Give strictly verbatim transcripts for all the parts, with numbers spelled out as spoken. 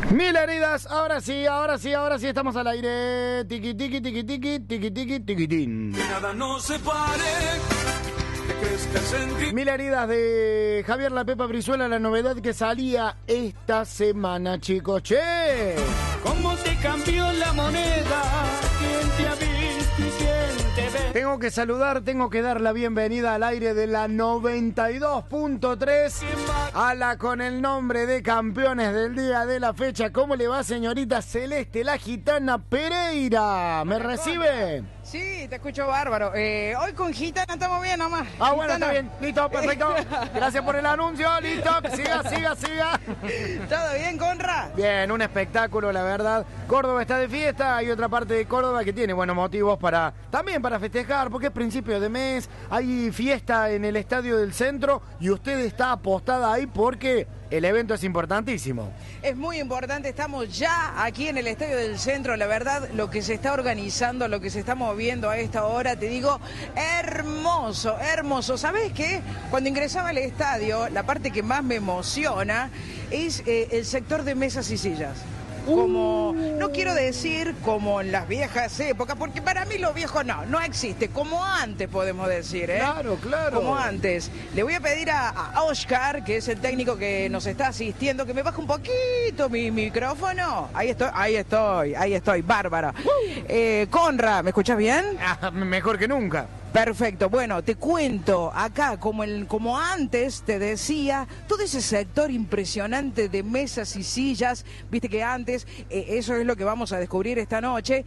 Mil heridas, ahora sí, ahora sí, ahora sí estamos al aire. Tiki tiki tiki tiki tiki tiki tiquitín. Que nada nos separe, que crezca el sentimiento. Mil heridas de Javier La Pepa Brizuela, la novedad que salía esta semana, chicos. Che. ¿Cómo te cambió la moneda? ¿Quién te ha visto y quién te ve? Tengo que saludar, tengo que dar la bienvenida al aire de la noventa y dos punto tres a la con el nombre de campeones del día de la fecha. ¿Cómo le va, señorita Celeste, la gitana Pereira? ¿Me recibe? Sí, te escucho bárbaro. Eh, hoy con gitana estamos bien nomás. Ah, bueno, Gitana. está bien. Listo, perfecto. Gracias por el anuncio. Listo, siga, siga, siga. ¿Todo bien, Conra? Bien, un espectáculo, la verdad. Córdoba está de fiesta. Hay otra parte de Córdoba que tiene buenos motivos para también para festejar, porque es principio de mes. Hay fiesta en el Estadio del Centro y usted está apostada ahí porque el evento es importantísimo. Es muy importante, estamos ya aquí en el Estadio del Centro, la verdad, lo que se está organizando, lo que se está moviendo a esta hora, te digo, hermoso, hermoso. ¿Sabés qué? Cuando ingresaba al estadio, la parte que más me emociona es eh, el sector de mesas y sillas. Como, no quiero decir como en las viejas épocas, porque para mí lo viejo no, no existe, como antes podemos decir, ¿eh? Claro, claro. Como antes. Le voy a pedir a, a Oscar, que es el técnico que nos está asistiendo, que me baje un poquito mi micrófono. Ahí estoy, ahí estoy, ahí estoy, bárbara. Eh, Conra, ¿me escuchás bien? Ah, mejor que nunca. Perfecto, bueno, te cuento acá, como, el, como antes te decía, todo ese sector impresionante de mesas y sillas, viste que antes, eh, eso es lo que vamos a descubrir esta noche,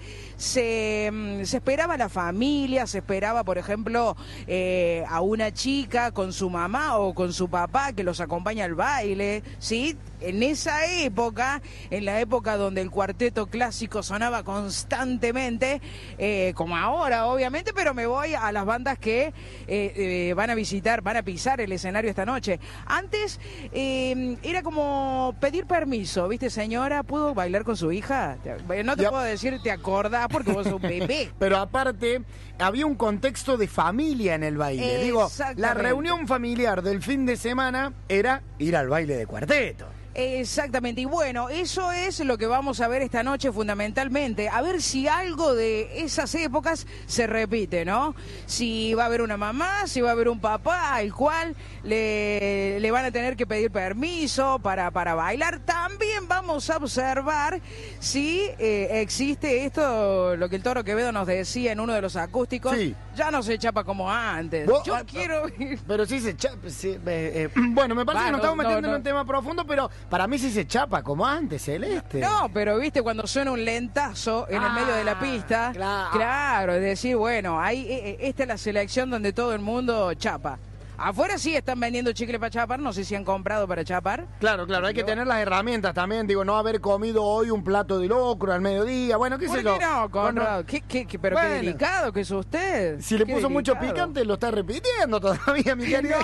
se, mm, se esperaba a la familia, se esperaba, por ejemplo, eh, a una chica con su mamá o con su papá que los acompaña al baile, ¿sí? En esa época, en la época donde el cuarteto clásico sonaba constantemente, eh, como ahora obviamente, pero me voy a las bandas que eh, eh, van a visitar, van a pisar el escenario esta noche. Antes eh, era como pedir permiso, ¿viste, señora? ¿Puedo bailar con su hija? No te Ya. puedo decir, te acordás porque vos sos un bebé. Pero aparte, había un contexto de familia en el baile. Digo, la Exactamente. reunión familiar del fin de semana era ir al baile de cuarteto. Exactamente, y bueno, eso es lo que vamos a ver esta noche fundamentalmente, a ver si algo de esas épocas se repite, ¿no? Si va a haber una mamá, si va a haber un papá al cual le, le van a tener que pedir permiso para, para bailar. También vamos a observar si eh, existe esto, lo que el Toro Quevedo nos decía en uno de los acústicos, Sí. ya no se chapa como antes. Vos- Yo ah, quiero... Pero sí se chapa. sí, eh, eh, bueno, me parece Va, que nos no, estamos no, metiendo no. en un tema profundo, pero para mí sí se chapa como antes, Celeste. No, pero viste cuando suena un lentazo en el Ah, medio de la pista, claro. claro, es decir, bueno, ahí eh, eh, esta es la selección donde todo el mundo chapa. Afuera sí están vendiendo chicle para chapar, no sé si han comprado para chapar. Claro, claro, hay que tener las herramientas también. Digo, no haber comido hoy un plato de locro al mediodía. Bueno, qué ¿Por sé qué yo. no, Conrado? Bueno, ¿Qué, qué, qué- pero Bueno. qué delicado que es usted. si le Qué puso mucho delicado. picante, lo está repitiendo todavía, mi querido.